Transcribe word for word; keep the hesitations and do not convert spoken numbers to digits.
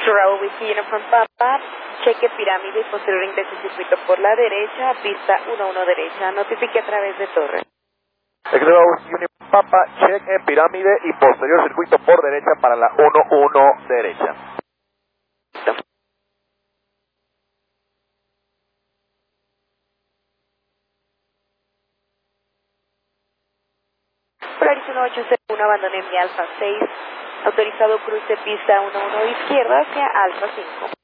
Bravo Whiskey Uniform Papa, cheque pirámide y posterior ingreso circuito por la derecha, pista uno uno derecha, notifique a través de torre. Bravo Whiskey Uniform Papa, cheque pirámide y posterior circuito por derecha para la uno uno derecha. Polaris uno ocho cero uno, abandoné mi Alfa seis, autorizado cruce pista uno uno izquierda hacia Alfa cinco.